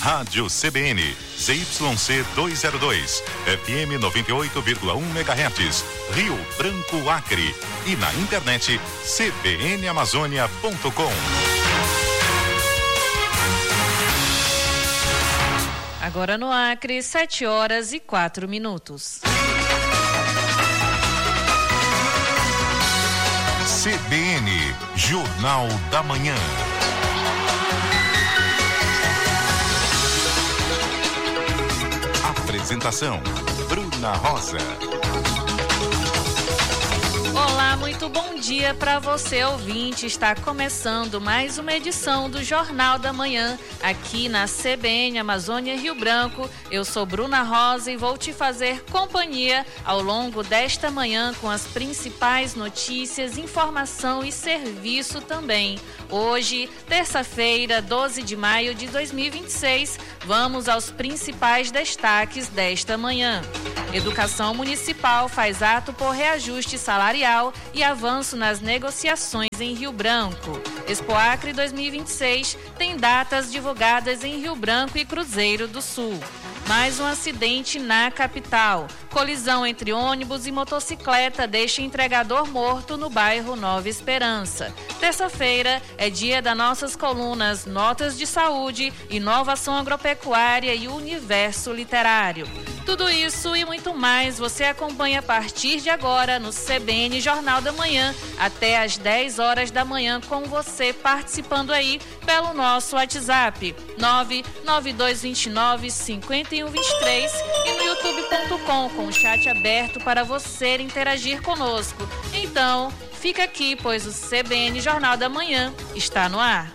Rádio CBN, ZYC 202, FM 98,1 MHz, Rio Branco, Acre. E na internet, cbnamazônia.com. Agora no Acre, 7h04. CBN, Jornal da Manhã. Apresentação, Bruna Rosa. Olá, muito bom dia para você, ouvinte. Está começando mais uma edição do Jornal da Manhã, aqui na CBN Amazônia Rio Branco. Eu sou Bruna Rosa e vou te fazer companhia ao longo desta manhã com as principais notícias, informação e serviço também. Hoje, terça-feira, 12 de maio de 2026, vamos aos principais destaques desta manhã. Educação Municipal faz ato por reajuste salarial e avanço nas negociações em Rio Branco. Expo Acre 2026 tem datas divulgadas em Rio Branco e Cruzeiro do Sul. Mais um acidente na capital. Colisão entre ônibus e motocicleta deixa entregador morto no bairro Nova Esperança. Terça-feira é dia das nossas colunas Notas de Saúde, Inovação Agropecuária e Universo Literário. Tudo isso e muito mais você acompanha a partir de agora no CBN Jornal da Manhã, até às 10 horas da manhã, com você participando aí pelo nosso WhatsApp 99229-5123 e no youtube.com com o chat aberto para você interagir conosco. Então, fica aqui, pois o CBN Jornal da Manhã está no ar.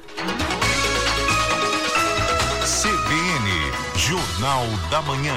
CBN Jornal da Manhã.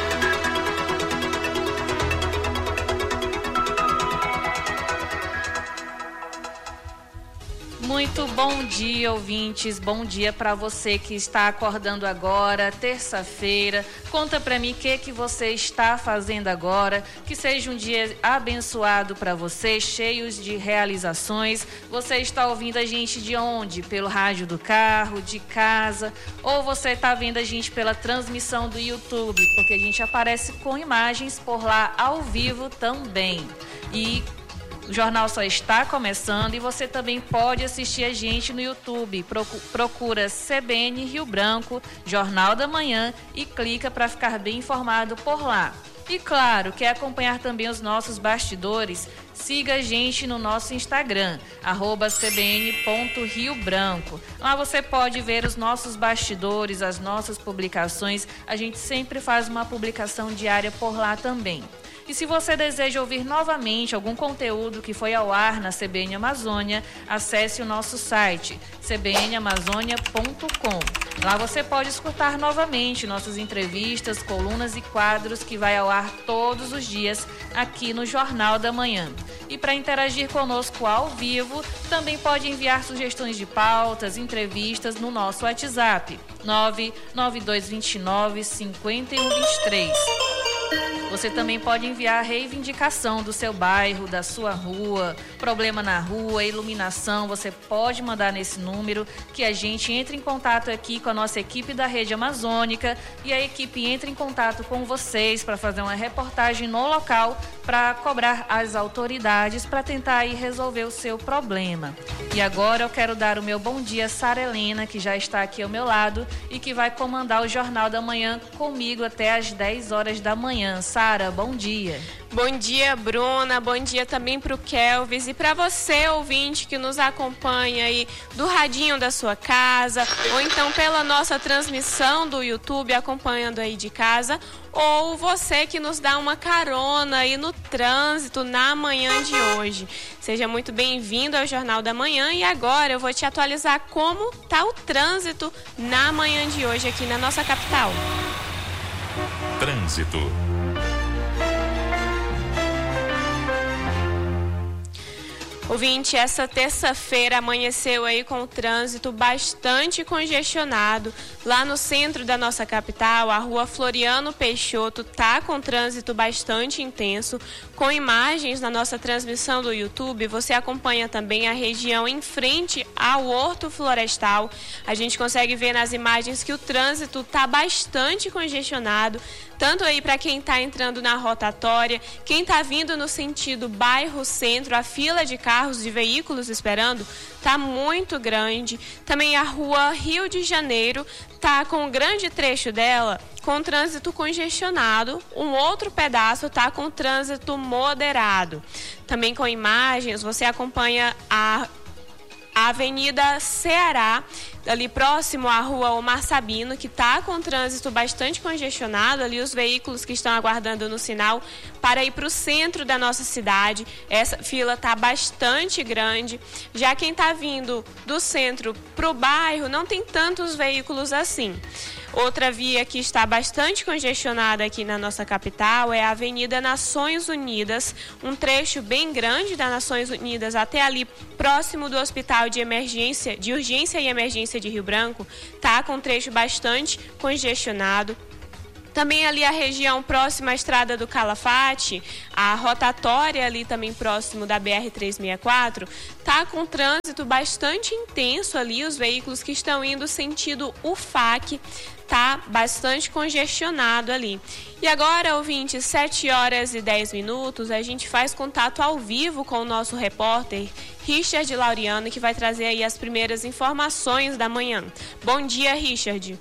Muito bom dia, ouvintes. Bom dia para você que está acordando agora, terça-feira. Conta para mim o que você está fazendo agora. Que seja um dia abençoado para você, cheios de realizações. Você está ouvindo a gente de onde? Pelo rádio do carro, de casa, ou você está vendo a gente pela transmissão do YouTube, porque a gente aparece com imagens por lá ao vivo também. E o jornal só está começando e você também pode assistir a gente no YouTube. Procura CBN Rio Branco, Jornal da Manhã e clica para ficar bem informado por lá. E claro, quer acompanhar também os nossos bastidores? Siga a gente no nosso Instagram, @cbn.riobranco. Lá você pode ver os nossos bastidores, as nossas publicações. A gente sempre faz uma publicação diária por lá também. E se você deseja ouvir novamente algum conteúdo que foi ao ar na CBN Amazônia, acesse o nosso site, cbnamazônia.com. Lá você pode escutar novamente nossas entrevistas, colunas e quadros que vai ao ar todos os dias aqui no Jornal da Manhã. E para interagir conosco ao vivo, também pode enviar sugestões de pautas, entrevistas no nosso WhatsApp, 99229-5123. Você também pode enviar a reivindicação do seu bairro, da sua rua, problema na rua, iluminação. Você pode mandar nesse número que a gente entra em contato aqui com a nossa equipe da Rede Amazônica e a equipe entra em contato com vocês para fazer uma reportagem no local para cobrar as autoridades para tentar aí resolver o seu problema. E agora eu quero dar o meu bom dia a Sara Helena, que já está aqui ao meu lado e que vai comandar o Jornal da Manhã comigo até às 10 horas da manhã. Sara, bom dia. Bom dia, Bruna. Bom dia também para o Kelvis e para você, ouvinte, que nos acompanha aí do radinho da sua casa ou então pela nossa transmissão do YouTube, acompanhando aí de casa, ou você que nos dá uma carona aí no trânsito na manhã de hoje. Seja muito bem-vindo ao Jornal da Manhã e agora eu vou te atualizar como está o trânsito na manhã de hoje aqui na nossa capital. Trânsito. Ouvinte, essa terça-feira amanheceu aí com o trânsito bastante congestionado. Lá no centro da nossa capital, a rua Floriano Peixoto tá com trânsito bastante intenso. Com imagens na nossa transmissão do YouTube, você acompanha também a região em frente ao Horto Florestal. A gente consegue ver nas imagens que o trânsito tá bastante congestionado, tanto aí para quem está entrando na rotatória, quem está vindo no sentido bairro-centro, a fila de carros, de veículos esperando, está muito grande. Também a rua Rio de Janeiro está com um grande trecho dela com trânsito congestionado, um outro pedaço está com trânsito moderado. Também com imagens, você acompanha a Avenida Ceará, ali próximo à rua Omar Sabino, que está com trânsito bastante congestionado, ali os veículos que estão aguardando no sinal para ir para o centro da nossa cidade. Essa fila está bastante grande. Já quem está vindo do centro para o bairro, não tem tantos veículos assim. Outra via que está bastante congestionada aqui na nossa capital é a Avenida Nações Unidas, um trecho bem grande da Nações Unidas até ali próximo do Hospital de Urgência e Emergência de Rio Branco, tá com um trecho bastante congestionado. Também ali a região próxima à Estrada do Calafate, a rotatória ali também próximo da BR-364, tá com trânsito bastante intenso ali, os veículos que estão indo sentido UFAC, tá bastante congestionado ali. E agora, ouvinte, 7h10, a gente faz contato ao vivo com o nosso repórter Richard Laureano, que vai trazer aí as primeiras informações da manhã. Bom dia, Richard.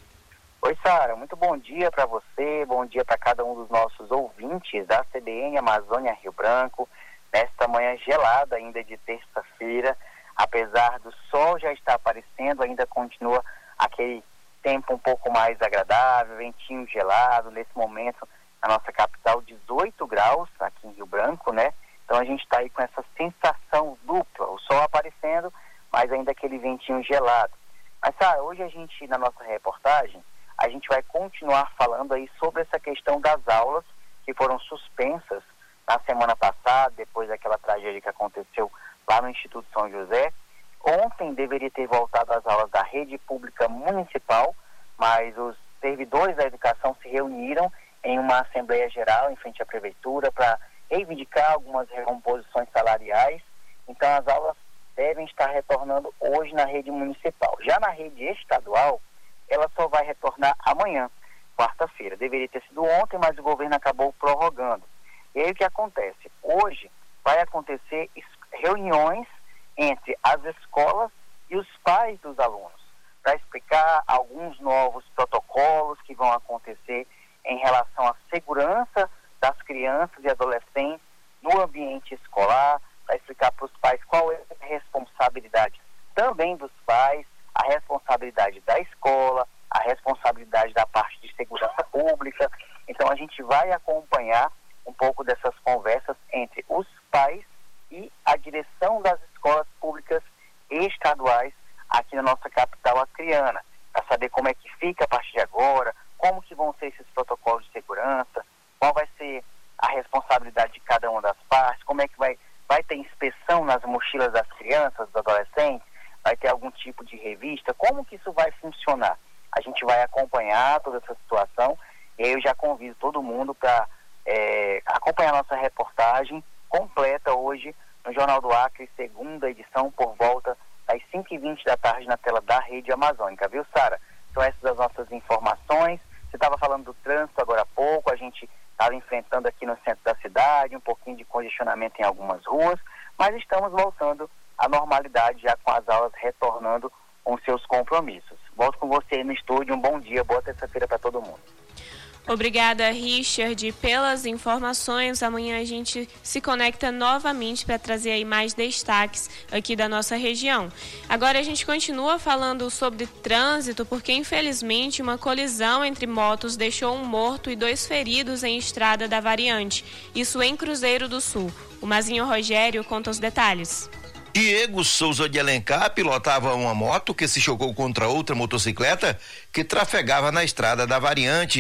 Oi, Sara, muito bom dia para você, bom dia para cada um dos nossos ouvintes da CBN Amazônia Rio Branco, nesta manhã gelada ainda de terça-feira. Apesar do sol já estar aparecendo, ainda continua aquele tempo um pouco mais agradável, ventinho gelado. Nesse momento, na nossa capital, 18 graus aqui em Rio Branco, né? Então a gente está aí com essa sensação dupla, o sol aparecendo, mas ainda aquele ventinho gelado. Mas, Sara, hoje a gente, na nossa reportagem, a gente vai continuar falando aí sobre essa questão das aulas que foram suspensas na semana passada, depois daquela tragédia que aconteceu lá no Instituto São José. Ontem deveria ter voltado às aulas da rede pública municipal, mas os servidores da educação se reuniram em uma assembleia geral em frente à prefeitura para reivindicar algumas recomposições salariais. Então as aulas devem estar retornando hoje na rede municipal. Já na rede estadual, ela só vai retornar amanhã, quarta-feira. Deveria ter sido ontem, mas o governo acabou prorrogando. E aí o que acontece? Hoje vai acontecer reuniões entre as escolas e os pais dos alunos, para explicar alguns novos protocolos que vão acontecer em relação à segurança das crianças e adolescentes no ambiente escolar, para explicar para os pais qual é a responsabilidade também dos pais, a responsabilidade da escola, a responsabilidade da parte de segurança pública. Então a gente vai acompanhar um pouco dessas conversas entre os pais e a direção das escolas públicas estaduais aqui na nossa capital acreana, para saber como é que fica a partir de agora, como que vão ser esses protocolos de segurança, qual vai ser a responsabilidade de cada uma das partes, como é que vai ter inspeção nas mochilas das crianças, dos adolescentes, vai ter algum tipo de revista, como que isso vai funcionar? A gente vai acompanhar toda essa situação e eu já convido todo mundo para acompanhar a nossa reportagem completa hoje no Jornal do Acre, segunda edição, por volta das 5h20 da tarde na tela da Rede Amazônica, viu, Sara? São essas as nossas informações. Você estava falando do trânsito agora há pouco, a gente estava enfrentando aqui no centro da cidade um pouquinho de congestionamento em algumas ruas, mas estamos voltando à normalidade já com as aulas retornando com seus compromissos. Volto com você aí no estúdio, um bom dia, boa terça-feira para todo mundo. Obrigada, Richard, pelas informações. Amanhã a gente se conecta novamente para trazer aí mais destaques aqui da nossa região. Agora a gente continua falando sobre trânsito, porque infelizmente uma colisão entre motos deixou um morto e 2 feridos em estrada da Variante. Isso em Cruzeiro do Sul. O Mazinho Rogério conta os detalhes. Diego Souza de Alencar pilotava uma moto que se chocou contra outra motocicleta que trafegava na estrada da Variante.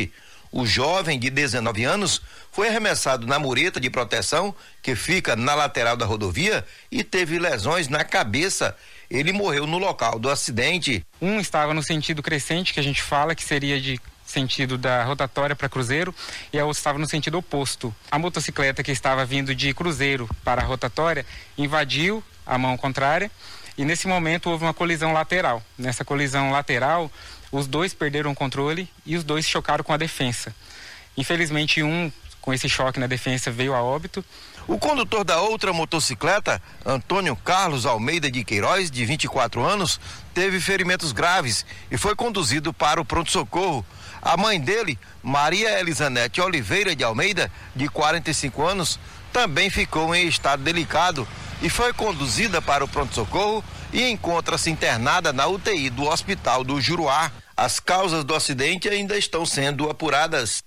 O jovem de 19 anos foi arremessado na mureta de proteção que fica na lateral da rodovia e teve lesões na cabeça. Ele morreu no local do acidente. Um estava no sentido crescente, que a gente fala que seria de sentido da rotatória para Cruzeiro, e a outra estava no sentido oposto. A motocicleta que estava vindo de Cruzeiro para a rotatória invadiu a mão contrária e nesse momento houve uma colisão lateral. Nessa colisão lateral, os dois perderam o controle e os dois chocaram com a defensa. Infelizmente, um com esse choque na defensa veio a óbito. O condutor da outra motocicleta, Antônio Carlos Almeida de Queiroz, de 24 anos, teve ferimentos graves e foi conduzido para o pronto-socorro. A mãe dele, Maria Elisanete Oliveira de Almeida, de 45 anos, também ficou em estado delicado e foi conduzida para o pronto-socorro e encontra-se internada na UTI do Hospital do Juruá. As causas do acidente ainda estão sendo apuradas.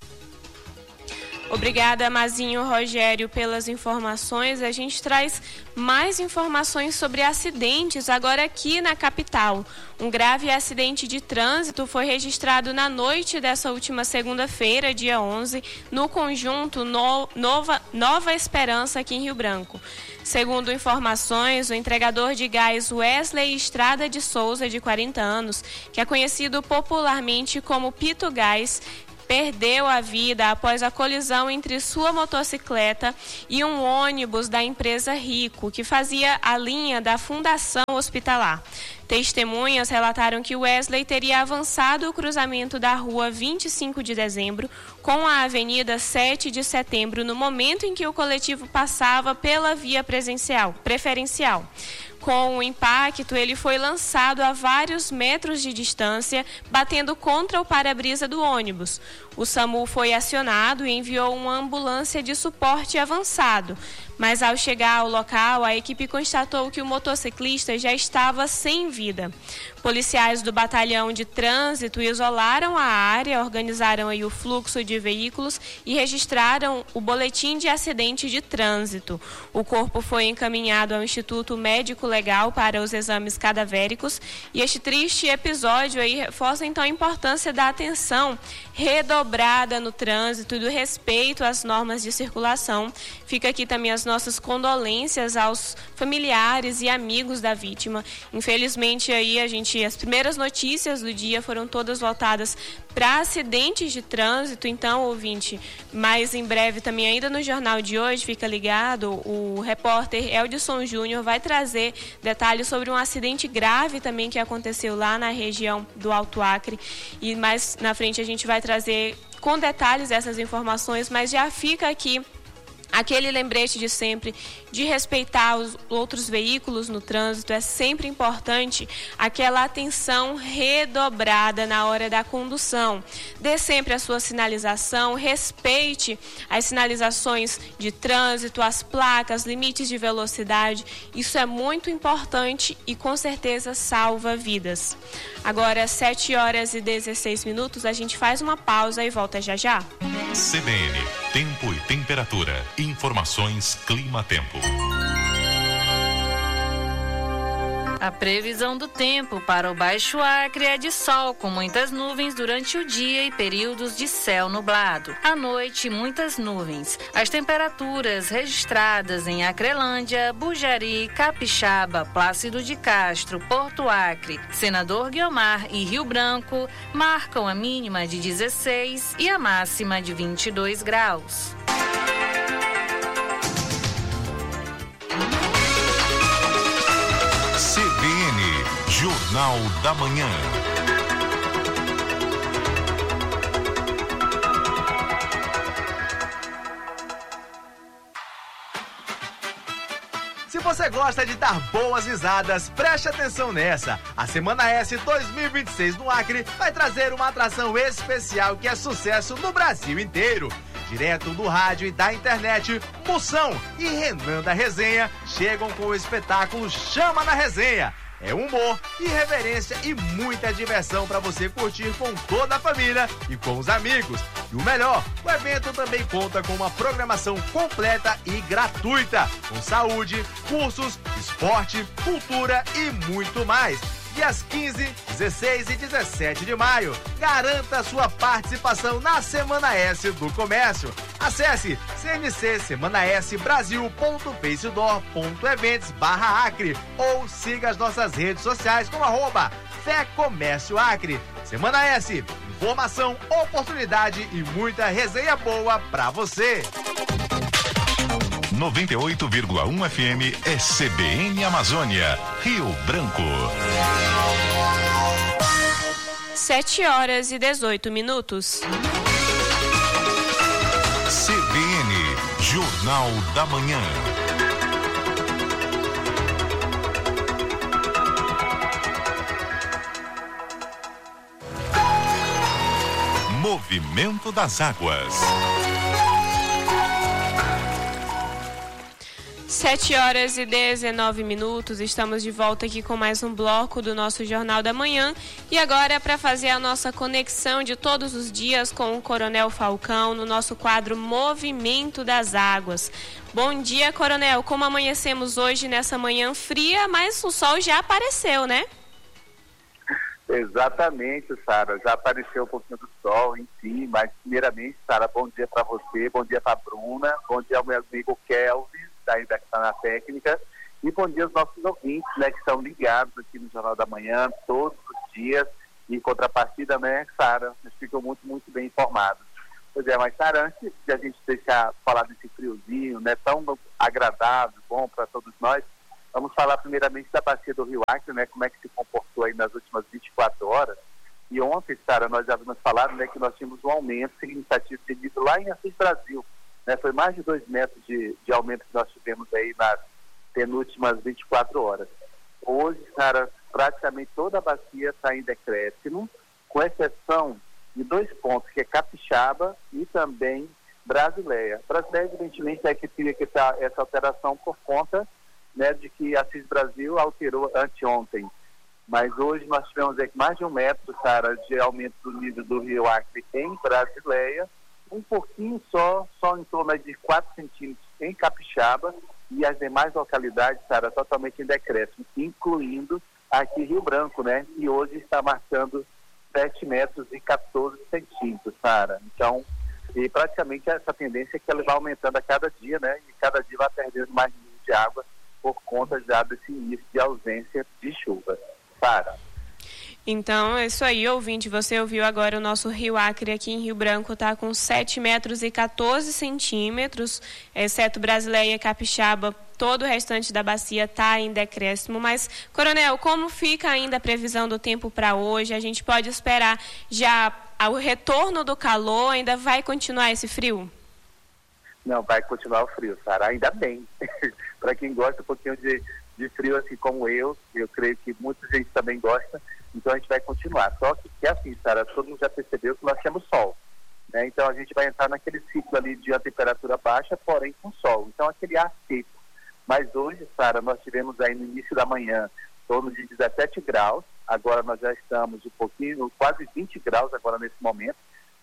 Obrigada, Mazinho Rogério, pelas informações. A gente traz mais informações sobre acidentes agora aqui na capital. Um grave acidente de trânsito foi registrado na noite dessa última segunda-feira, dia 11, no conjunto Nova Esperança, aqui em Rio Branco. Segundo informações, o entregador de gás Wesley Estrada de Souza, de 40 anos, que é conhecido popularmente como Pito Gás, perdeu a vida após a colisão entre sua motocicleta e um ônibus da empresa Rico, que fazia a linha da Fundação Hospitalar. Testemunhas relataram que Wesley teria avançado o cruzamento da rua 25 de dezembro com a avenida 7 de setembro no momento em que o coletivo passava pela via preferencial. Com o impacto, ele foi lançado a vários metros de distância, batendo contra o para-brisa do ônibus. O SAMU foi acionado e enviou uma ambulância de suporte avançado. Mas ao chegar ao local, a equipe constatou que o motociclista já estava sem vida. Policiais do Batalhão de Trânsito isolaram a área, organizaram aí o fluxo de veículos e registraram o boletim de acidente de trânsito. O corpo foi encaminhado ao Instituto Médico Legal para os exames cadavéricos e este triste episódio aí reforça então a importância da atenção redobrada no trânsito e do respeito às normas de circulação. Fica aqui também as nossas condolências aos familiares e amigos da vítima. Infelizmente aí as primeiras notícias do dia foram todas voltadas para acidentes de trânsito, então, ouvinte, mas em breve também ainda no jornal de hoje, fica ligado, o repórter Eldson Júnior vai trazer detalhes sobre um acidente grave também que aconteceu lá na região do Alto Acre, e mais na frente a gente vai trazer com detalhes essas informações, mas já fica aqui aquele lembrete de sempre de respeitar os outros veículos no trânsito. É sempre importante aquela atenção redobrada na hora da condução. Dê sempre a sua sinalização, respeite as sinalizações de trânsito, as placas, limites de velocidade. Isso é muito importante e com certeza salva vidas. Agora, 7h16, a gente faz uma pausa e volta já já. CBN, tempo e temperatura. Informações Clima-Tempo. A previsão do tempo para o Baixo Acre é de sol, com muitas nuvens durante o dia e períodos de céu nublado. À noite, muitas nuvens. As temperaturas registradas em Acrelândia, Bujari, Capixaba, Plácido de Castro, Porto Acre, Senador Guiomar e Rio Branco marcam a mínima de 16 e a máxima de 22 graus. CBN, Jornal da Manhã. Se você gosta de dar boas risadas, preste atenção nessa. A Semana S 2026 no Acre vai trazer uma atração especial que é sucesso no Brasil inteiro. Direto do rádio e da internet, Moção e Renan da Resenha chegam com o espetáculo Chama na Resenha. É humor, irreverência e muita diversão para você curtir com toda a família e com os amigos. E o melhor, o evento também conta com uma programação completa e gratuita, com saúde, cursos, esporte, cultura e muito mais. dias 15, 16 e 17 de maio. Garanta sua participação na Semana S do Comércio. Acesse cmcsemanasbrasil.facebook.events/Acre ou siga as nossas redes sociais como @Fé Comércio Acre. Semana S, informação, oportunidade e muita resenha boa pra você. 98,1 FM é CBN Amazônia, Rio Branco. 7h18. CBN, Jornal da Manhã. Movimento das Águas. 7h19, estamos de volta aqui com mais um bloco do nosso Jornal da Manhã e agora para fazer a nossa conexão de todos os dias com o Coronel Falcão no nosso quadro Movimento das Águas. Bom dia, Coronel, como amanhecemos hoje nessa manhã fria, mas o sol já apareceu, né? Exatamente, Sara, já apareceu um pouquinho do sol em si, mas primeiramente, Sara, bom dia para você, bom dia para a Bruna, bom dia ao meu amigo Kelvin, ainda que está na técnica, e bom dia aos nossos ouvintes, né, que estão ligados aqui no Jornal da Manhã, todos os dias, e em contrapartida, né, Sara, eles ficam muito, muito bem informados. Pois é, mas Sara, antes de a gente deixar falar desse friozinho, né, tão agradável, bom para todos nós, vamos falar primeiramente da bacia do Rio Acre, né, como é que se comportou aí nas últimas 24 horas, e ontem, Sara, nós já havíamos falado, né, que nós tínhamos um aumento significativo de nível lá em Assis Brasil. Foi mais de 2 metros de aumento que nós tivemos aí nas penúltimas 24 horas. Hoje, Sara, praticamente toda a bacia está em decréscimo, com exceção de 2 pontos, que é Capixaba e também Brasileia. Brasileia, evidentemente, é que teria que estar essa alteração por conta, né, de que Assis Brasil alterou anteontem. Mas hoje nós tivemos aí mais de 1 metro, Sara, de aumento do nível do Rio Acre em Brasileia, um pouquinho só em torno de 4 centímetros em Capixaba e as demais localidades, Sara, totalmente em decréscimo, incluindo aqui Rio Branco, né, que hoje está marcando 7 metros e 14 centímetros, Sara. Então, e praticamente essa tendência é que ela vai aumentando a cada dia, né, e cada dia vai perdendo mais nível de água por conta já desse início de ausência de chuva. Sara. Então, é isso aí, ouvinte, você ouviu agora o nosso Rio Acre aqui em Rio Branco está com 7 metros e 14 centímetros, exceto Brasileia e Capixaba, todo o restante da bacia está em decréscimo. Mas, Coronel, como fica ainda a previsão do tempo para hoje? A gente pode esperar já o retorno do calor, ainda vai continuar esse frio? Não, vai continuar o frio, Sara, ainda bem. Para quem gosta um pouquinho de frio, assim como eu creio que muita gente também gosta, então a gente vai continuar. Só que assim, Sara, todo mundo já percebeu que nós temos sol, né? Então a gente vai entrar naquele ciclo ali de a temperatura baixa, porém com sol. Então aquele ar seco. Mas hoje, Sara, nós tivemos aí no início da manhã em torno de 17 graus, agora nós já estamos um pouquinho, quase 20 graus agora nesse momento,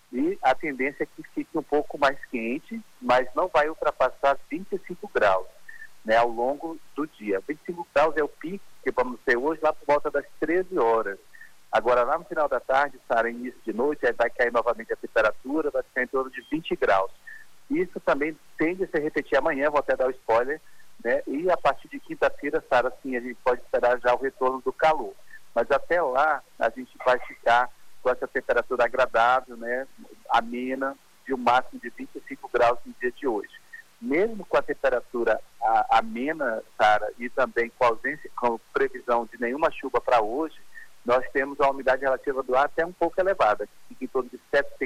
e a tendência é que fique um pouco mais quente, mas não vai ultrapassar 25 graus, né, ao longo do dia. 25 graus é o pico que vamos ter hoje lá por volta das 13 horas. Agora, lá no final da tarde, Sara, início de noite, aí vai cair novamente a temperatura, vai ficar em torno de 20 graus. Isso também tende a se repetir amanhã, vou até dar o spoiler, né? E a partir de quinta-feira, Sara, sim, a gente pode esperar já o retorno do calor. Mas até lá, a gente vai ficar com essa temperatura agradável, né, amena, de um máximo de 25 graus no dia de hoje. Mesmo com a temperatura amena, Sara, e também com ausência, com previsão de nenhuma chuva para hoje, nós temos a umidade relativa do ar até um pouco elevada, que fica em torno de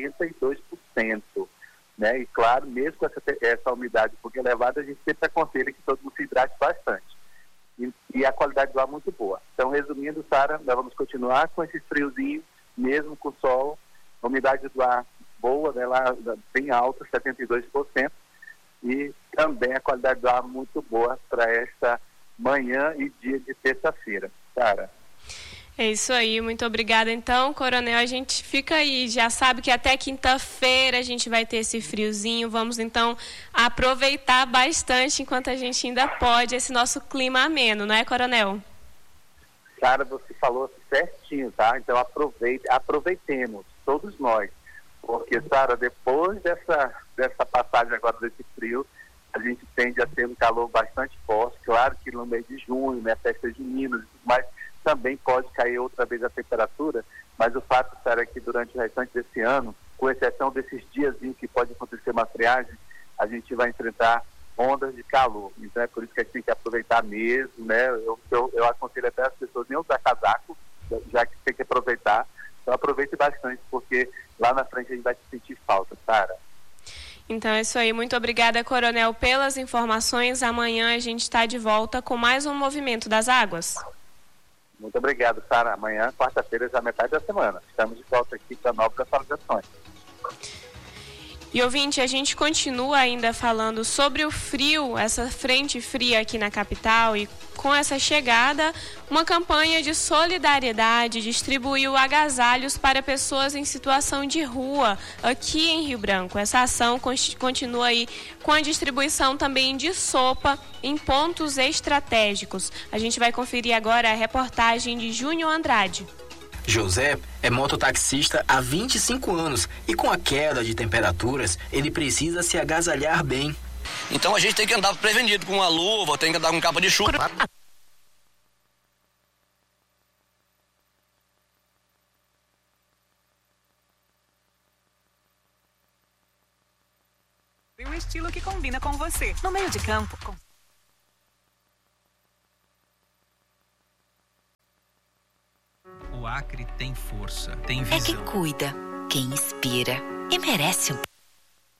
72%. Né? E claro, mesmo com essa umidade um pouco elevada, a gente sempre aconselha que todo mundo se hidrate bastante. E a qualidade do ar muito boa. Então, resumindo, Sara, nós vamos continuar com esse friozinho, mesmo com sol, a umidade do ar boa, né, lá bem alta, 72%. E também a qualidade do ar muito boa para esta manhã e dia de terça-feira. Sara. É isso aí, muito obrigada. Então, Coronel, a gente fica aí, já sabe que até quinta-feira a gente vai ter esse friozinho. Vamos, então, aproveitar bastante, enquanto a gente ainda pode, esse nosso clima ameno, não é, Coronel? Cara, você falou assim certinho, tá? Então aproveitemos, todos nós. Porque, Sara, depois dessa passagem agora desse frio, a gente tende a ter um calor bastante forte. Claro que no mês de junho, né, festa junina, mas também pode cair outra vez a temperatura. Mas o fato, Sara, é que durante o restante desse ano, com exceção desses dias em que pode acontecer uma friagem, a gente vai enfrentar ondas de calor. Então é por isso que a gente tem que aproveitar mesmo, né? Eu aconselho até as pessoas nem usar casaco, já que tem que aproveitar. Então aproveite bastante, porque lá na frente a gente vai sentir falta, Sara. Então é isso aí. Muito obrigada, Coronel, pelas informações. Amanhã a gente está de volta com mais um Movimento das Águas. Muito obrigado, Sara. Amanhã, quarta-feira, já metade da semana. Estamos de volta aqui para novas atualizações. E, ouvinte, a gente continua ainda falando sobre o frio, essa frente fria aqui na capital, e com essa chegada, uma campanha de solidariedade distribuiu agasalhos para pessoas em situação de rua aqui em Rio Branco. Essa ação continua aí com a distribuição também de sopa em pontos estratégicos. A gente vai conferir agora a reportagem de Júnior Andrade. José é mototaxista há 25 anos e com a queda de temperaturas, ele precisa se agasalhar bem. Então a gente tem que andar prevenido com uma luva, tem que andar com capa de chuva. E o estilo que combina com você. No meio de campo. O Acre tem força, tem visão. É quem cuida, quem inspira e merece um